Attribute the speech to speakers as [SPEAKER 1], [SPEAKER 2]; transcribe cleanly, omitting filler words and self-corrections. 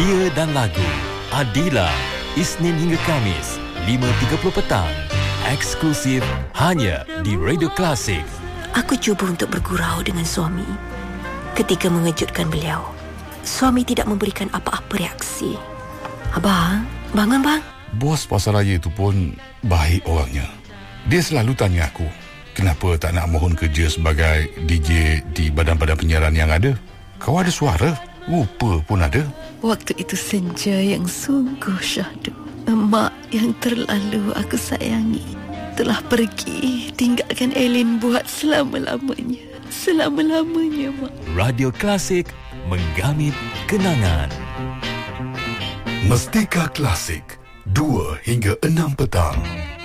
[SPEAKER 1] Dia dan Lagu Adila, Isnin hingga Kamis 5.30 petang. Eksklusif hanya di Radio Klasik.
[SPEAKER 2] Aku cuba untuk bergurau dengan suami. Ketika mengejutkan beliau, suami tidak memberikan apa-apa reaksi. Abang, bangun bang.
[SPEAKER 3] Bos pasaraya itu pun baik orangnya. Dia selalu tanya aku, kenapa tak nak mohon kerja sebagai DJ di badan-badan penyiaran yang ada? Kau ada suara, rupa pun ada.
[SPEAKER 4] Waktu itu senja yang sungguh syahdu. Emak yang terlalu aku sayangi telah pergi, tinggalkan Elin buat selama-lamanya. Selama-lamanya, Mak.
[SPEAKER 1] Radio Klasik, menggamit kenangan.
[SPEAKER 3] Mestika Klasik, 2 hingga 6 petang.